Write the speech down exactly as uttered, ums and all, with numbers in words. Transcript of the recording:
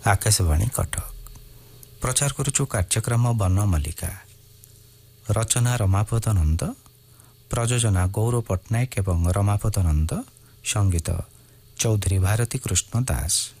आकाशवाणी कटक प्रचार करुचु कार्यक्रम वन मल्लिका। रचना रमापद नंद, प्रयोजना गौरव पट्टनायक एवं रमापद नंद, संगीत चौधरी भारती कृष्ण दास।